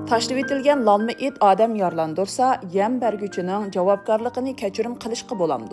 Tashlab etilgan lalma it odam yorlandursa, yem bergüchining javobgarligini kechirim qilishga bo'lamdi.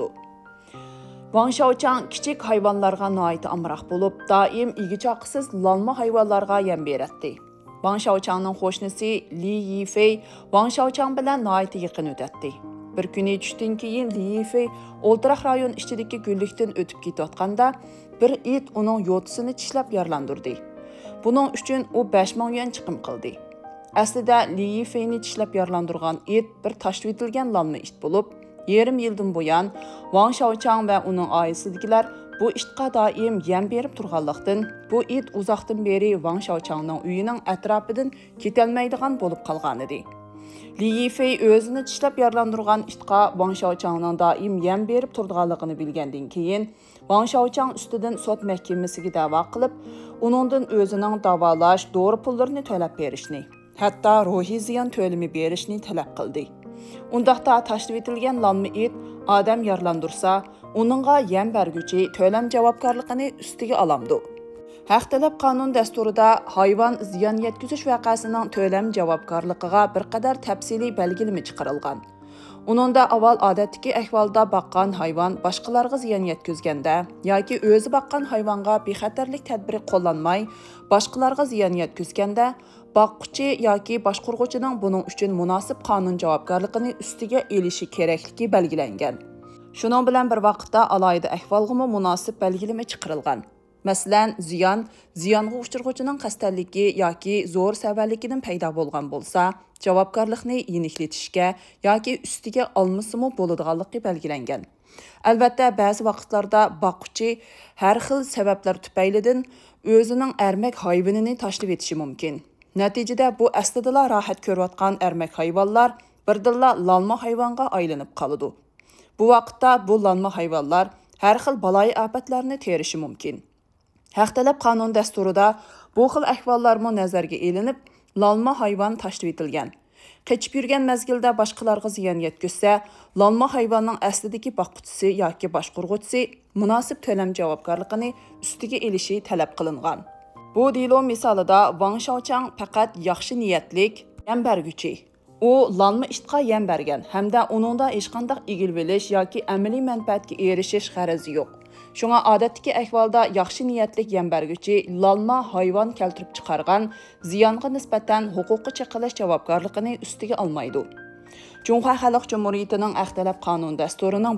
Wang Shaochang kichik hayvonlarga noit amroq bo'lib, doim igichoqsiz lalma hayvonlarga yem beradi. Wang Shaochangning qo'shnisi Li Yifei Wang Shaochang bilan noit yaqin o'tadi. Bir kuni tushdan keyin Li Yifei o'ltiraq rayon ichidagi gullikdan o'tib ketayotganda, bir it uning yo'tisini tishlab yorlandirdi. Buning uchun u 5000 yuan chiqim qildi. Aslida Li Yifei'ni tishlab yorlandirgan it bir tashlab etilgan lalma it bo'lib, yarim yildan buyon Wang Shaochang va uning oilasidagilar bu itga doim yem berib turganlikdan, bu it uzoqdan beri Wang Shaochangning uyining atrofidan ketolmaydigan bo'lib qolgan edi. Li Yifei o'zini tishlab yorlandirgan itga Wang Shaochangning doim yem berib turganligini bilgandan keyin, Wang Shaochang ustidan sud mahkamasiga da'vo qilib, uningdan o'zining davolash dori pullarini to'lab berishni, hatto ruhiy ziyon to'limi berishni talab qildi. Undaqda tashlab etilgan lalma it odam yorlandursa, uningga yem bergüchi to'lam javobgarligini ustiga olamdi. Haq talab qonun dasturida hayvon ziyon yetkazish vaqasining to'lam javobgarligiga bir qadar tafsiliy belgilama chiqarilgan. Uningda avval odatdagi ahvolda boqqan hayvon boshqalarga ziyon yetkazganda yoki o'zi boqqan hayvonga bexatarlik tadbiri qo'llanmay, boshqalarga ziyon yetkazganda, boqquchi yoki boshqaruvchining buning uchun munosib qonun javobgarligini ustiga elishi kerakligi belgilangan. Shuning bilan bir vaqtda alohida ahvolga munosib belgilama chiqarilgan. Masalan, ziyonga uchirg'uchining qasdligi yoki zo'r savalligidan paydo bo'lgan bo'lsa, javobgarlikni yenikletishga yoki ustiga olmasimi bo'ladiganligi belgilangan. Albatta, ba'zi vaqtlarda boqquchi har xil sabablar tufaylidan o'zining ermak hayvonini tashlab etishi mumkin. Natijada bu aslida rohat ko'rayotgan ermak hayvonlar birdilla lalma hayvonga aylanib qoladi. Bu vaqtda bu lalma hayvonlar har xil baloyi ofatlarni terishi mumkin. Haq talab qonun dasturida bu xil ahvollarmo nazarga elinib, lalma hayvon tashlab etilgan. Qechib yurgan mezgilda boshqalarga ziyon yetkazsa, lalma hayvonning aslidagi boqquchisi yoki boshqaruvchisi munosib to'lam javobgarligini ustiga elishi talab qilingan. Bu delo misolida Wang Shaochang faqat yaxshi niyatlik yem bergüchi. U lalma itga yem bergan hamda uningda hech qanday egil bilish yoki amaliy manfaatga erishish g'arazi yo'q. Shunga odatdagi ahvolda yaxshi niyatlik yem bergüchi lalma hayvon keltirib chiqargan ziyonga nisbatan huquqiy chiqilish javobgarligini ustiga olmaydi. Jumhur Xalq Cumhuriyatining Axtalab qonun dasturining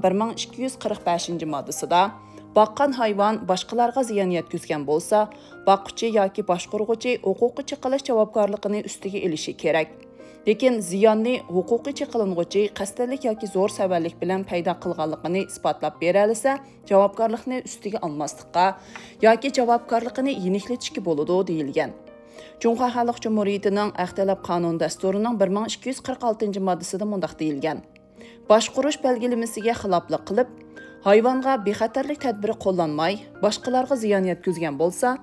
1245-moddasida boqqan hayvon boshqalarga ziyon yetkazgan bo'lsa, boqquchi yoki boshqaruvchi huquqiy chiqilish javobgarligini ustiga elishi kerak. Lekin ziyonni huquqiy qilinuvchi qasdlik yoki zo'r savallik bilan paydo qilganligini isbotlab bera olsa, javobgarlikni ustiga olmaslikqa yoki javobgarlikni yenikletishga bo'ladi deyilgan. Jumhur Xalq Cumhuriyatining Axtalab qonun dasturining 1246-moddasida mundaq deyilgan. Boshqarish belgilamasiga xiloflik qilib, hayvonga bexatarlik tadbiri qo'llanmay, boshqalarga ziyon yetkazgan bo'lsa,